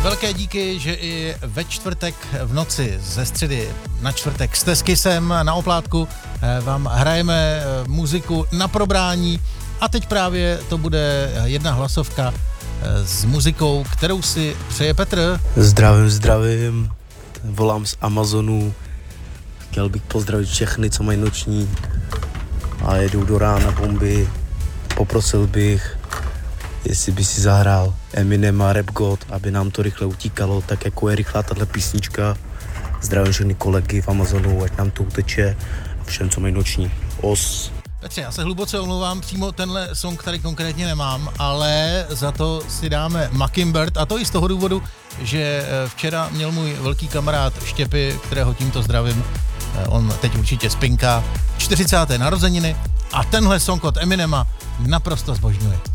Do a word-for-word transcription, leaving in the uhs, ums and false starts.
Velké díky, že i ve čtvrtek v noci ze středy na čtvrtek jste s Kissem na oplátku. Vám hrajeme muziku na probrání a teď právě to bude jedna hlasovka s muzikou, kterou si přeje Petr. Zdravím, zdravím. Volám z Amazonu. Chtěl bych pozdravit všechny, co mají noční a jedou do rána bomby. Poprosil bych, jestli by si zahrál Eminem a Rap God, aby nám to rychle utíkalo, tak jako je rychlá tato písnička. Zdravím všechny kolegy v Amazonu, ať nám to uteče a všem, co mají noční. Os. Petře, já se hluboce omlouvám, přímo tenhle song tady konkrétně nemám, ale za to si dáme Mockingbird, a to i z toho důvodu, že včera měl můj velký kamarád Štěpy, kterého tímto zdravím, on teď určitě spinká, čtyřicáté narozeniny a tenhle song od Eminema naprosto zbožňuje.